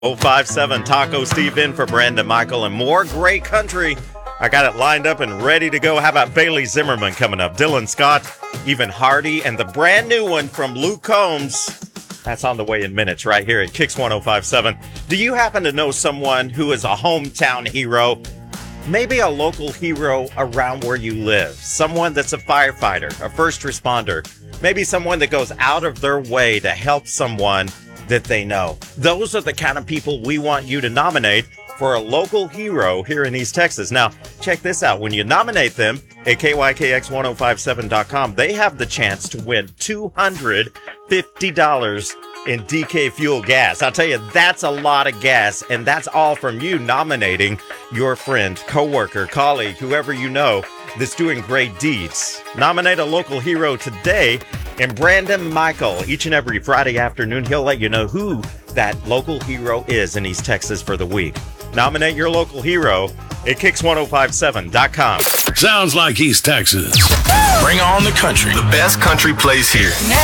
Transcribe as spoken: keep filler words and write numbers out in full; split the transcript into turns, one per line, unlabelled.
oh five seven Taco Steve in for Brandon Michael and more great country. I got it lined up and ready to go. How about Bailey Zimmerman coming up? Dylan Scott, Even Hardy, and the brand new one from Luke Combs. That's on the way in minutes right here at Kicks one oh five seven. Do you happen to know someone who is a hometown hero? Maybe a local hero around where you live. Someone that's a firefighter, a first responder. Maybe someone that goes out of their way to help someone that they know. Those are the kind of people we want you to nominate for a local hero here in East Texas. Now, check this out. When you nominate them at K Y K X ten fifty-seven dot com, they have the chance to win two hundred fifty dollars in D K Fuel gas. I'll tell you, that's a lot of gas, and that's all from you nominating your friend, coworker, colleague, whoever you know that's doing great deeds. Nominate a local hero today, and Brandon Michael, each and every Friday afternoon, he'll let you know who that local hero is in East Texas for the week. Nominate your local hero at Kicks ten fifty-seven dot com.
Sounds like East Texas.
Bring on the country.
The best country plays here.